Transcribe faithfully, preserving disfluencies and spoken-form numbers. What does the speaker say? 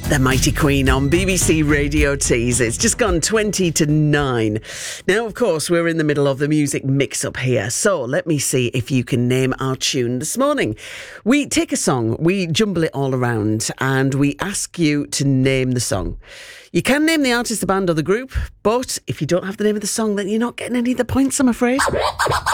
The Mighty Queen on B B C Radio Tees. It's just gone twenty to nine. Now, of course, we're in the middle of the music mix-up here. So let me see if you can name our tune this morning. We take a song, we jumble it all around, and we ask you to name the song. You can name the artist, the band or the group, but if you don't have the name of the song, then you're not getting any of the points, I'm afraid.